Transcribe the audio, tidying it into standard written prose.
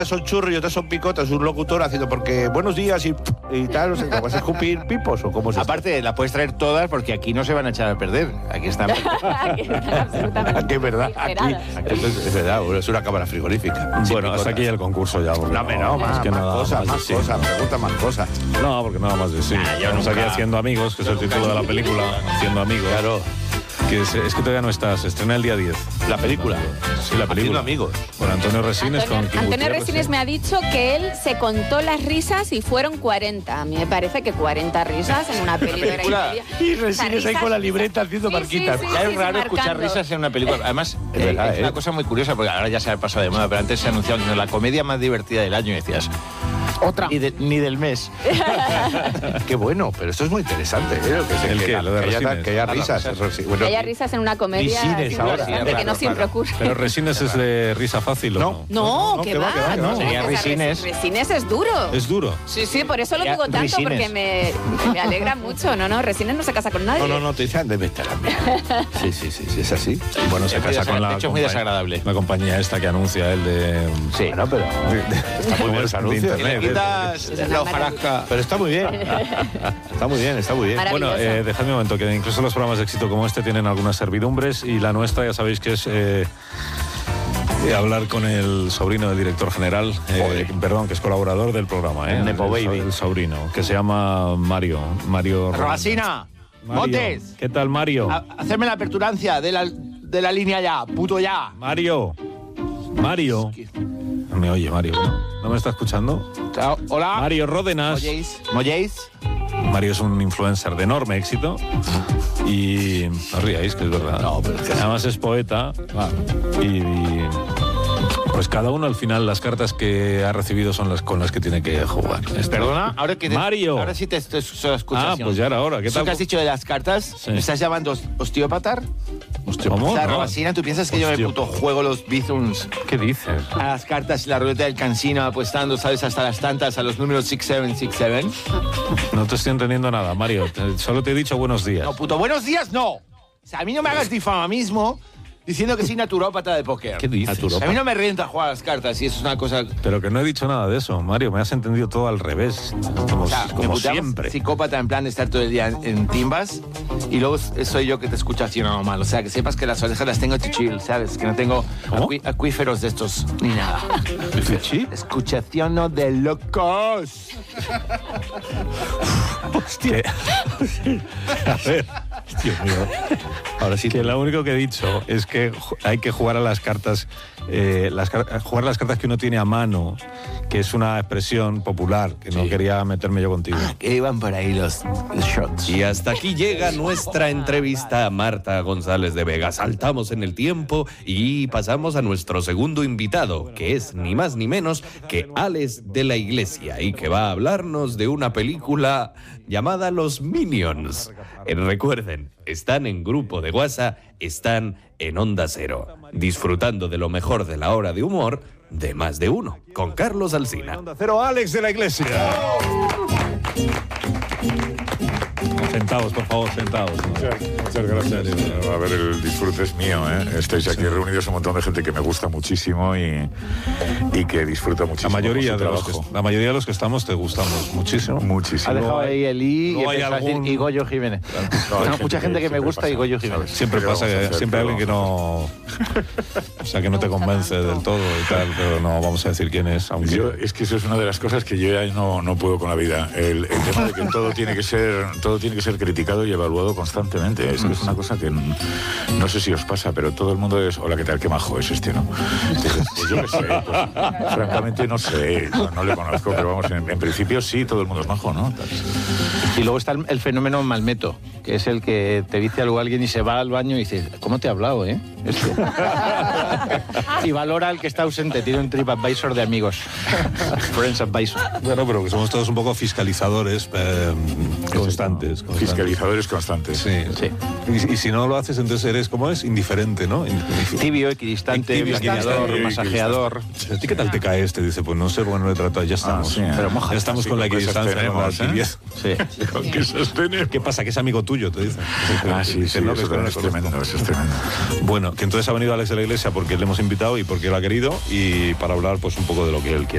son churros y otras son picotas, un locutor haciendo porque buenos días y tal, no sé, ¿vas a escupir pipos o cómo se Aparte, la puedes traer todas porque aquí no se van a echar a perder. Aquí están. Aquí está absolutamente. Aquí es verdad, aquí es verdad, es una cámara frigorífica. Bueno, hasta aquí el concurso ya. No, más cosas, pregunta más cosas. No, porque nada más de sí. Nah, Estamos aquí haciendo amigos, que es el título de la película, Haciendo amigos. Claro. Que es que todavía no está, se estrena el día 10. La película. Sí, la película. Haciendo amigos. Con Antonio Resines. Antonio Resines me ha dicho que él se contó las risas y fueron 40. A mí me parece que 40 risas en una película. Y Resines ahí con la libreta haciendo marquitas. Ya es raro escuchar risas en una película. Además, Es verdad, es una cosa muy curiosa, porque ahora ya se ha pasado de moda, pero antes se anunciaba la comedia más divertida del año y decías... Otra. Ni del mes. Qué bueno, pero esto es muy interesante. Lo de Resines. Que haya risas. Que haya risas en una comedia. Resines es ahora. interesante, que no siempre ocurre. Pero Resines es de risa fácil, ¿o no? No, que va. no. Sería Resines. Resines es duro. Es duro. Sí, por eso lo Ya, digo tanto, Resines. porque me alegra mucho. No, Resines no se casa con nadie. No, te dicen, debe estar Sí, es así. Y bueno, se casa con la, de hecho, es muy desagradable. la compañía esta que anuncia el de... Sí. Bueno, pero está muy bien ese anuncio. Y le quitas la hojarasca. Pero está muy bien. Está muy bien. Bueno, Maravilloso. dejadme un momento, que incluso los programas de éxito como este tienen algunas servidumbres y la nuestra ya sabéis que es hablar con el sobrino del director general, perdón, que es colaborador del programa, Nepo Baby. El sobrino, que se llama Mario Rabasina, Mario. Montes, ¿Qué tal, Mario? hacerme la aperturancia de la línea ya, puto ya. Mario. No me oye, Mario. ¿No me está escuchando? Chao. Hola. Mario Ródenas. ¿Molléis? Mario es un influencer de enorme éxito y no ríais, que es verdad. No, pero es que además es poeta y pues cada uno al final las cartas que ha recibido son las con las que tiene que jugar. Perdona, ahora que Mario. Ahora sí te escuchas. Pues ya era hora. ¿Qué ¿Eso tal? que has dicho de las cartas? Sí. ¿Me estás llamando osteópata? ¿Cómo? O sea, No. Rabasina, ¿tú piensas que yo me puto juego los bizums ¿Qué dices? a las cartas y la ruleta del cansino apuestando, sabes, hasta las tantas a los números 6767? No te estoy entendiendo nada, Mario. Solo te he dicho buenos días. No, puto, buenos días, no. O sea, a mí no me hagas difamamismo diciendo que soy naturópata de póker. ¿Qué dices? A mí no me renta jugar a las cartas y eso es una cosa... Pero que no he dicho nada de eso, Mario. Me has entendido todo al revés. Como, O sea, me como puteamos siempre. psicópata en plan de estar todo el día en timbas y luego soy yo que te escucho así normal. O sea, que sepas que las orejas las tengo chill, ¿sabes? Que no tengo ¿Cómo? acuíferos de estos ni nada. ¿Sí? Escuchación no de locos. Hostia. A ver, Dios mío. Ahora sí que lo único que he dicho es que hay que jugar a las cartas, jugar las cartas que uno tiene a mano, que es una expresión popular, que no quería meterme yo contigo. Que iban por ahí los shots. Y hasta aquí llega nuestra entrevista a Marta González de Vega. Saltamos en el tiempo y pasamos a nuestro segundo invitado, que es ni más ni menos que Alex de la Iglesia y que va a hablarnos de una película llamada Los Minions. Recuerden, están en grupo de WhatsApp, están en Onda Cero, disfrutando de lo mejor de la hora de humor de Más de Uno, con Carlos Alsina. Onda Cero, Alex de la Iglesia. Sentados, por favor, sentados. Muchas gracias. A ver, el disfrute es mío, ¿eh? Estáis aquí reunidos un montón de gente que me gusta muchísimo y que disfruta muchísimo. La mayoría con de los que estamos te gustamos muchísimo. muchísimo. Ha dejado ahí el I y no hay empezó a decir algún- y Goyo Jiménez. No, hay Mucha gente que me siempre gusta y pasa. Goyo Jiménez. Siempre ¿Qué pasa vamos a que hacer? siempre hay ¿Qué alguien que no... O sea, que no te convence del todo y tal, pero no vamos a decir quién es, aunque... Es que eso es una de las cosas que yo ya no puedo con la vida. El tema de que todo tiene que ser criticado y evaluado constantemente. Es que es una cosa que no sé si os pasa, pero todo el mundo es, hola, ¿qué tal? Qué majo es este, ¿no? Pues yo qué sé, pues, francamente no sé, no le conozco, pero vamos, en principio sí, todo el mundo es majo, ¿no? Y luego está el fenómeno Malmeto, que es el que te dice algo a alguien y se va al baño y dice, ¿cómo te he hablado, Este. Y valora al que está ausente, tiene un TripAdvisor de amigos. Friends Advisor. Bueno, pero que somos todos un poco fiscalizadores constantes. Fiscalizadores constantes. Sí. Y si no lo haces, entonces eres, ¿cómo es? Indiferente, ¿no? Tibio, equidistante, Tibio, maquillador, equidistante, masajeador. ¿A ti qué tal te cae este? Dice, pues no sé, bueno, le trato, ya estamos. sí, pero moja. ya estamos Sí, con la con esas equidistancia, con la tenemos, ¿eh? tibieza. Sí. Con que sostener. ¿Qué pasa? Que es amigo tuyo, te dice. Sí, Dice, no, que eso no le es conozco. tremendo, eso es tremendo. Bueno, que entonces ha venido Alex de la Iglesia porque le hemos invitado y porque él ha querido y para hablar pues un poco de lo que él quiere.